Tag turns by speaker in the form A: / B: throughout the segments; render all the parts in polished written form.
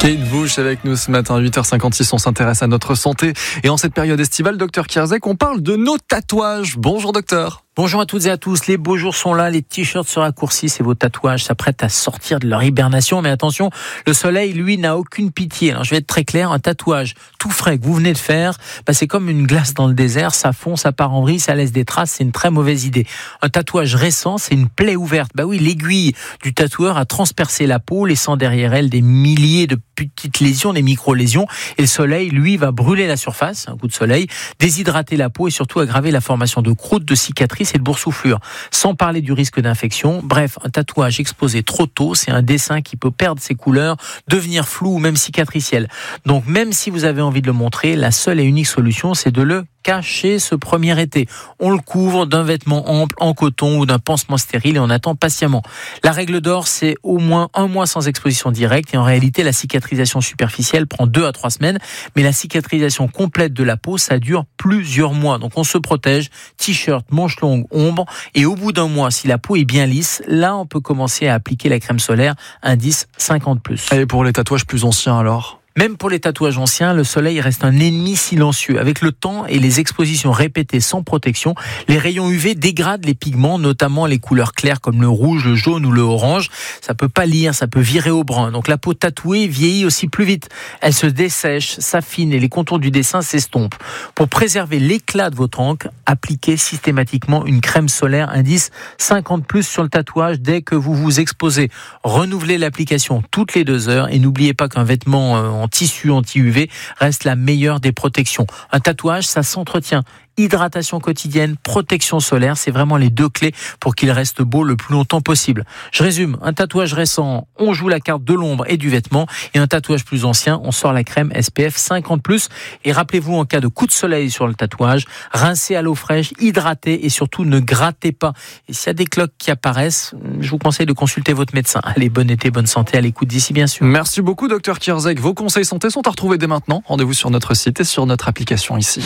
A: Kate Bush avec nous ce matin, 8h56, on s'intéresse à notre santé. Et en cette période estivale, docteur Kierzek, on parle de nos tatouages. Bonjour docteur.
B: Bonjour à toutes et à tous, les beaux jours sont là, les t-shirts se raccourcissent et vos tatouages s'apprêtent à sortir de leur hibernation. Mais attention, le soleil, lui, n'a aucune pitié. Alors je vais être très clair, un tatouage tout frais que vous venez de faire, c'est comme une glace dans le désert, ça fond, ça part en vrille, ça laisse des traces, c'est une très mauvaise idée. Un tatouage récent, c'est une plaie ouverte. Oui, l'aiguille du tatoueur a transpercé la peau, laissant derrière elle des milliers de petites lésions, des micro-lésions. Et le soleil, lui, va brûler la surface, un coup de soleil, déshydrater la peau et surtout aggraver la formation de croûtes, de cicatrices et de boursouflures. Sans parler du risque d'infection. Bref, un tatouage exposé trop tôt, c'est un dessin qui peut perdre ses couleurs, devenir flou ou même cicatriciel. Donc même si vous avez envie de le montrer, la seule et unique solution, c'est de le cacher ce premier été. On le couvre d'un vêtement ample en coton ou d'un pansement stérile et on attend patiemment. La règle d'or, c'est au moins 1 mois sans exposition directe et en réalité, la cicatrisation superficielle prend 2 à 3 semaines, mais la cicatrisation complète de la peau, ça dure plusieurs mois. Donc on se protège, t-shirt, manches longues, ombre et au bout d'un mois, si la peau est bien lisse, là on peut commencer à appliquer la crème solaire indice 50+.
A: Et pour les tatouages plus anciens alors ?
B: Même pour les tatouages anciens, le soleil reste un ennemi silencieux. Avec le temps et les expositions répétées sans protection, les rayons UV dégradent les pigments, notamment les couleurs claires comme le rouge, le jaune ou le orange. Ça peut pâlir, ça peut virer au brun. Donc la peau tatouée vieillit aussi plus vite. Elle se dessèche, s'affine et les contours du dessin s'estompent. Pour préserver l'éclat de votre encre, appliquez systématiquement une crème solaire indice 50+ sur le tatouage dès que vous vous exposez. Renouvelez l'application toutes les 2 heures et n'oubliez pas qu'un vêtement en tissu anti-UV reste la meilleure des protections. Un tatouage, ça s'entretient. Hydratation quotidienne, protection solaire, c'est vraiment les 2 clés pour qu'il reste beau le plus longtemps possible. Je résume, un tatouage récent, on joue la carte de l'ombre et du vêtement, et un tatouage plus ancien, on sort la crème SPF 50+. Et rappelez-vous, en cas de coup de soleil sur le tatouage, rincez à l'eau fraîche, hydratez et surtout ne grattez pas. Et s'il y a des cloques qui apparaissent, je vous conseille de consulter votre médecin. Allez, bon été, bonne santé, à l'écoute d'ici bien sûr.
A: Merci beaucoup docteur Kierzek. Vos conseils santé sont à retrouver dès maintenant. Rendez-vous sur notre site et sur notre application ici.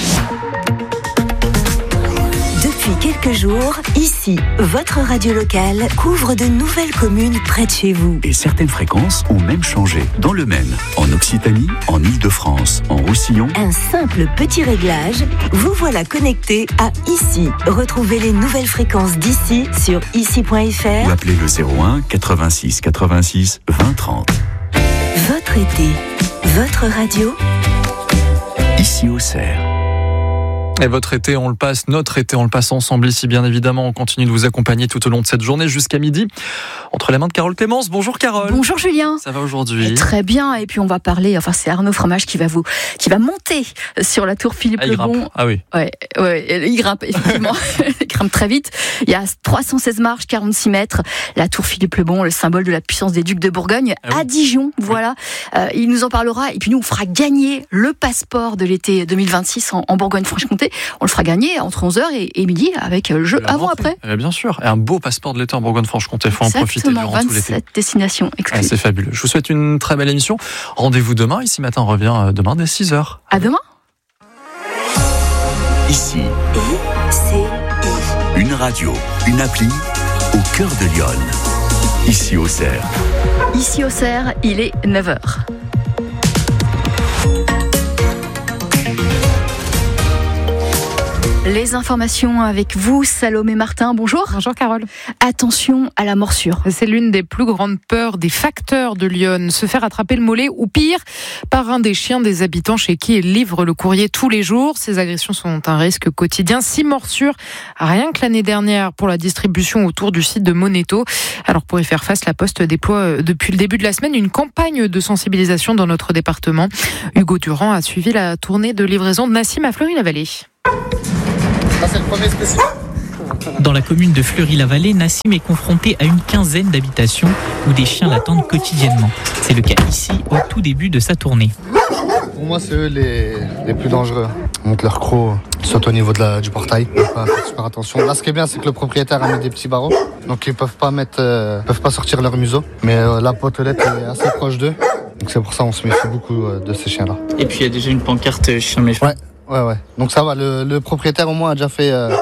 C: Depuis quelques jours, ici, votre radio locale couvre de nouvelles communes près de chez vous.
D: Et certaines fréquences ont même changé. Dans le Maine, en Occitanie, en Île-de-France, en Roussillon.
C: Un simple petit réglage, vous voilà connecté à ici. Retrouvez les nouvelles fréquences d'ici sur ici.fr
D: ou appelez le 01 86 86 20 30.
C: Votre été, votre radio,
D: Ici au Cerf.
A: Et votre été, on le passe, notre été, on le passe ensemble ici, bien évidemment. On continue de vous accompagner tout au long de cette journée jusqu'à midi. Entre les mains de Carole Clémence. Bonjour Carole.
E: Bonjour Julien.
A: Ça va aujourd'hui?
E: Très bien. Et puis on va parler, c'est Arnaud Fromage qui va monter sur la tour Philippe Lebon.
A: Ah oui.
E: Ouais, il grimpe, effectivement. Il grimpe très vite. Il y a 316 marches, 46 mètres. La tour Philippe Lebon, le symbole de la puissance des ducs de Bourgogne, à Dijon. Voilà. Il nous en parlera. Et puis nous, on fera gagner le passeport de l'été 2026 en Bourgogne-Franche-Comté. On le fera gagner entre 11h et midi avec le jeu avant-après.
A: Bien sûr. Et un beau passeport de l'été en Bourgogne-Franche-Comté. Il faut en profiter durant tout l'été.
E: 27 destinations exclusives.
A: C'est fabuleux. Je vous souhaite une très belle émission. Rendez-vous demain. Ici Matin revient demain dès 6h.
E: À demain.
D: Ici.
C: ICI.
D: Une radio, une appli au cœur de Lyon. Ici au Cerf.
E: Ici au Cerf, il est 9h. Les informations avec vous, Salomé Martin, bonjour.
F: Bonjour Carole.
E: Attention à la morsure.
F: C'est l'une des plus grandes peurs des facteurs de Lyon, se faire attraper le mollet ou pire, par un des chiens des habitants chez qui ils livrent le courrier tous les jours. Ces agressions sont un risque quotidien. 6 morsures, rien que l'année dernière pour la distribution autour du site de Moneto. Alors pour y faire face, la Poste déploie depuis le début de la semaine une campagne de sensibilisation dans notre département. Hugo Durand a suivi la tournée de livraison de Nassim à Fleury-la-Vallée.
G: C'est le premier spécimen.
H: Dans la commune de Fleury-la-Vallée, Nassim est confronté à une quinzaine d'habitations où des chiens l'attendent quotidiennement. C'est le cas ici, au tout début de sa tournée.
G: Pour moi, c'est eux les plus dangereux. Ils montent leur croc, surtout au niveau du portail. Il faut faire super attention. Là, ce qui est bien, c'est que le propriétaire a mis des petits barreaux. Donc, ils peuvent pas sortir leur museau. Mais la potelette est assez proche d'eux. Donc, c'est pour ça qu'on se méfie beaucoup de ces chiens-là.
H: Et puis, il y a déjà une pancarte chien méchant.
G: Ouais. Donc, ça va. Le propriétaire, au moins, a déjà fait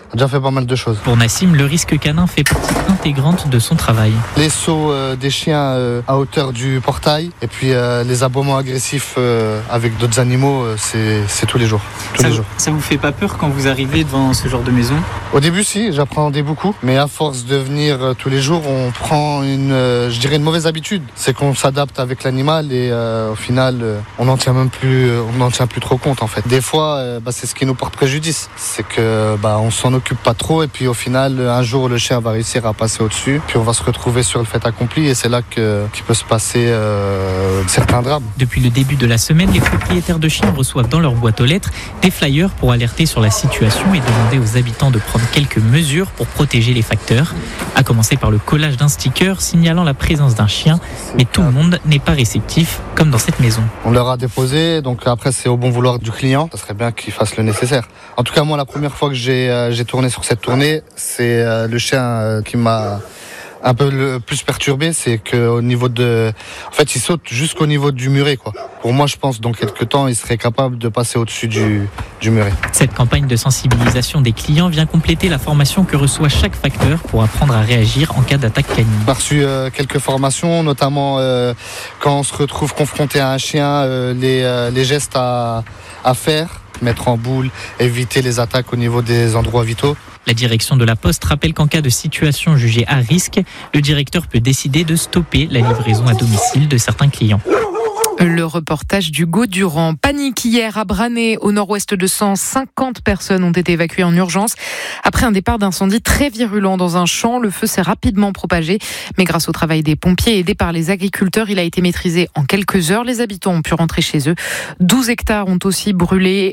G: a déjà fait pas mal de choses.
H: Pour Nassim, le risque canin fait partie intégrante de son travail.
G: Les sauts des chiens à hauteur du portail et puis les aboiements agressifs avec d'autres animaux, c'est tous les jours.
H: Ça vous fait pas peur quand vous arrivez devant ce genre de maison ?
G: Au début, si, j'appréhendais beaucoup, mais à force de venir tous les jours, on prend une mauvaise habitude. C'est qu'on s'adapte avec l'animal et au final, on n'en tient plus trop compte en fait. Des fois, c'est ce qui nous porte préjudice, c'est que on s'en occupe pas trop et puis au final, un jour, le chien va réussir à passer au-dessus, puis on va se retrouver sur le fait accompli et c'est là qu'il peut se passer certains drames.
H: Depuis le début de la semaine, les propriétaires de chiens reçoivent dans leur boîte aux lettres des flyers pour alerter sur la situation et demander aux habitants de prendre quelques mesures pour protéger les facteurs, à commencer par le collage d'un sticker signalant la présence d'un chien, mais tout le monde n'est pas réceptif, comme dans cette maison.
G: On leur a déposé, donc après c'est au bon vouloir du client, ça serait bien qu'il fasse le nécessaire. En tout cas moi la première fois que j'ai tourné sur cette tournée, c'est le chien qui m'a un peu le plus perturbé, c'est qu'au niveau il saute jusqu'au niveau du muret, quoi. Pour moi, je pense, dans quelques temps, il serait capable de passer au-dessus du muret.
H: Cette campagne de sensibilisation des clients vient compléter la formation que reçoit chaque facteur pour apprendre à réagir en cas d'attaque canine.
G: On a reçu quelques formations, notamment quand on se retrouve confronté à un chien, les gestes à faire, mettre en boule, éviter les attaques au niveau des endroits vitaux.
H: La direction de la Poste rappelle qu'en cas de situation jugée à risque, le directeur peut décider de stopper la livraison à domicile de certains clients.
F: Le reportage d'Hugo Durand. Panique hier à Branay, au nord-ouest de Sens. 50 personnes ont été évacuées en urgence après un départ d'incendie très virulent dans un champ. Le feu s'est rapidement propagé, mais grâce au travail des pompiers aidés par les agriculteurs, il a été maîtrisé en quelques heures. Les habitants ont pu rentrer chez eux. 12 hectares ont brûlé,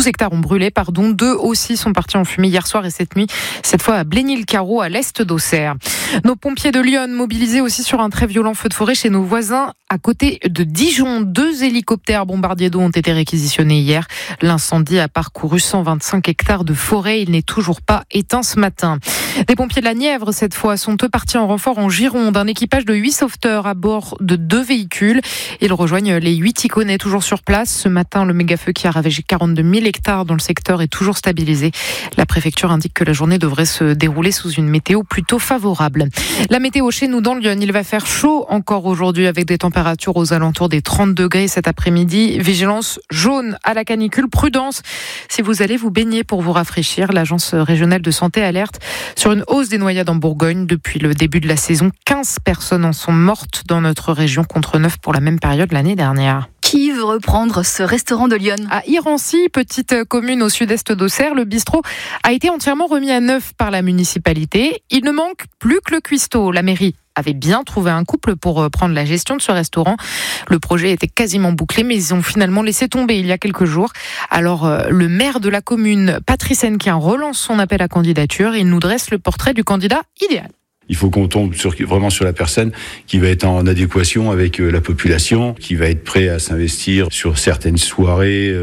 F: 2 aussi sont partis en fumée hier soir et cette nuit, cette fois à Blény-le-Carreau, à l'est d'Auxerre. Nos pompiers de Lyon mobilisés aussi sur un très violent feu de forêt chez nos voisins à côté de Dijon. 2 hélicoptères bombardiers d'eau ont été réquisitionnés hier. L'incendie a parcouru 125 hectares de forêt. Il n'est toujours pas éteint ce matin. Des pompiers de la Nièvre, cette fois, sont eux partis en renfort en Gironde. Un équipage de 8 sauveteurs à bord de 2 véhicules. Ils rejoignent les 8 Iconais toujours sur place. Ce matin, le méga-feu qui a ravagé 42 000 hectares dans le secteur est toujours stabilisé. La préfecture indique que la journée devrait se dérouler sous une météo plutôt favorable. La météo chez nous dans Lyon, il va faire chaud encore aujourd'hui avec des températures aux alentours des 30 degrés cet après-midi. Vigilance jaune à la canicule. Prudence si vous allez vous baigner pour vous rafraîchir. L'Agence régionale de santé alerte sur une hausse des noyades en Bourgogne. Depuis le début de la saison, 15 personnes en sont mortes dans notre région contre 9 pour la même période l'année dernière.
E: Qui veut reprendre ce restaurant de Lyon ?
F: À Irancy, petite commune au sud-est d'Auxerre, le bistrot a été entièrement remis à neuf par la municipalité. Il ne manque plus que le cuistot. La mairie avait bien trouvé un couple pour prendre la gestion de ce restaurant. Le projet était quasiment bouclé, mais ils ont finalement laissé tomber il y a quelques jours. Alors, le maire de la commune, Patrice Hennequin, relance son appel à candidature. Il nous dresse le portrait du candidat idéal.
I: Il faut qu'on tombe vraiment sur la personne qui va être en adéquation avec la population, qui va être prêt à s'investir sur certaines soirées,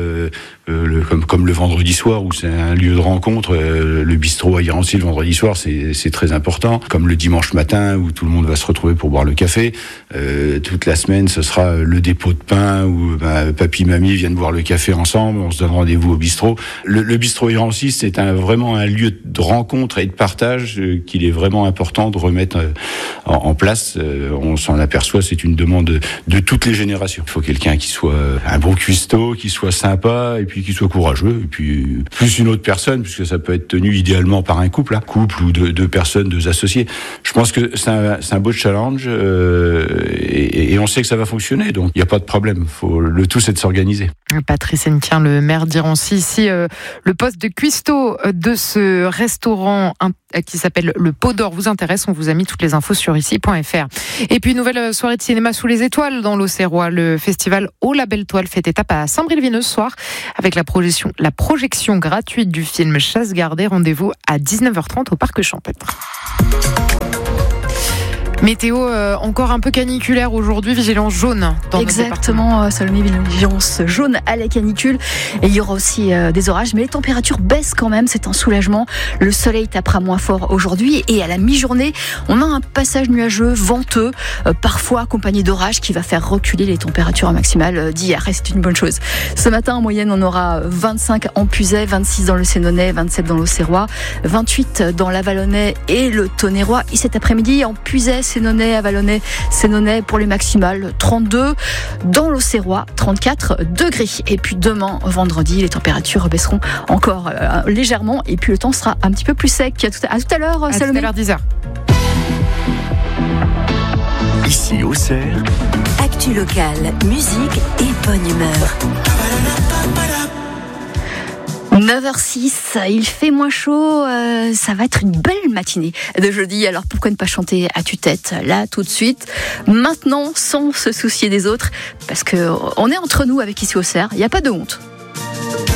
I: comme le vendredi soir où c'est un lieu de rencontre. Le bistrot à Irancy le vendredi soir, c'est très important. Comme le dimanche matin où tout le monde va se retrouver pour boire le café. Toute la semaine, ce sera le dépôt de pain où papy, mamie viennent boire le café ensemble. On se donne rendez-vous au bistrot. Le bistrot Irancy, c'est vraiment un lieu de rencontre et de partage qu'il est vraiment important de remettre en place. On s'en aperçoit, c'est une demande de toutes les générations. Il faut quelqu'un qui soit un bon cuistot, qui soit sympa et puis qui soit courageux. Et puis plus une autre personne, puisque ça peut être tenu idéalement par un couple, couple ou deux personnes, 2 associés. Je pense que c'est un beau challenge et on sait que ça va fonctionner. Donc il n'y a pas de problème. Le tout, c'est de s'organiser.
F: Patrice Hennequin, le maire d'Irancy, ici le poste de cuistot de ce restaurant qui s'appelle le Pot d'Or vous intéresse, on vous a mis toutes les infos sur ici.fr. Et puis nouvelle soirée de cinéma sous les étoiles dans l'Auxerrois. Le festival Au la Belle Toile fait étape à Saint-Brévin-Veneux ce soir avec la projection gratuite du film Chasse gardée. Rendez-vous à 19h30 au Parc Champêtre. Météo encore un peu caniculaire aujourd'hui, vigilance jaune dans
E: Exactement, Salomé, vigilance jaune à la canicule. Et il y aura aussi des orages, mais les températures baissent quand même, c'est un soulagement. Le soleil tapera moins fort aujourd'hui et à la mi-journée, on a un passage nuageux, venteux, parfois accompagné d'orages qui va faire reculer les températures maximales d'hier. Et c'est une bonne chose. Ce matin, en moyenne, on aura 25 en Puisaye, 26 dans le Sénonais, 27 dans l'Auxerrois, 28 dans l'Avalonnais et le Tonnerrois. Et cet après-midi, en Puisaye, Sénonais, Avalonnais, Sénonais pour les maximales, 32. Dans l'Auxerrois, 34 degrés. Et puis demain, vendredi, les températures baisseront encore légèrement. Et puis le temps sera un petit peu plus sec. À tout à l'heure, Salomé.
F: À tout à l'heure, 10h.
D: Ici, Auxerre.
C: Actu locale, musique et bonne humeur.
E: 9h06, il fait moins chaud, ça va être une belle matinée de jeudi, alors pourquoi ne pas chanter à tue-tête là tout de suite, maintenant, sans se soucier des autres, parce qu'on est entre nous avec Ici Auxerre, il n'y a pas de honte.